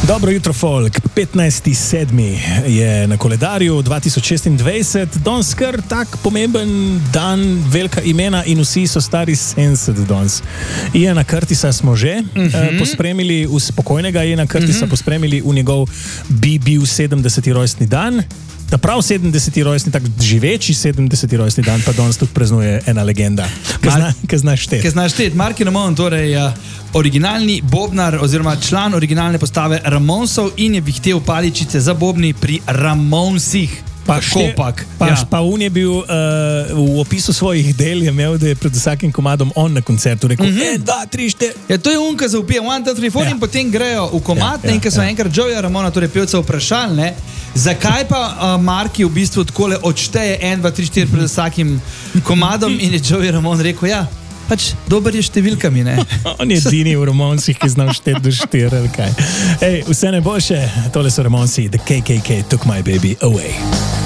Dobro jutro, folk. 15.7. je na koledarju 2026, danes kar tak pomemben dan, velika imena in vsi so stari 70 danes. Iana Curtisa smo že pospremili, spokojnega Iana Curtisa pospremili v njegov bil 70. rojstni dan. Da prav 70. rojstni, tak živeči 70. rojstni dan, pa danes tudi praznuje ena legenda. Kaj znaš šteti? Kaj znaš šteti? Marky Ramone, torej originalni bobnar oziroma član originalne postave Ramonsov in je vihtel paličice za bobni pri Ramonsih. Pa on je bil v opisu svojih del je imel, da je pred vsakim komadom on na koncertu rekel 1, 2, 3, 4. Ja, to je on, ki zaupije 1, 2, 3, 4 in potem grejo v komad in ko so enkrat Joeya Ramona, torej pevca, vprašali, ne, zakaj pa Marky v bistvu takole odšteje 1, 2, 3, 4 pred vsakim komadom in je Joeya Ramon rekel, ja, pač dober je številkami, ne. On je edini v Ramoncih, ki znal šteti do 4, ali kaj. Ej, vse najboljše, tole so Ramonci, The KKK Took My Baby Away.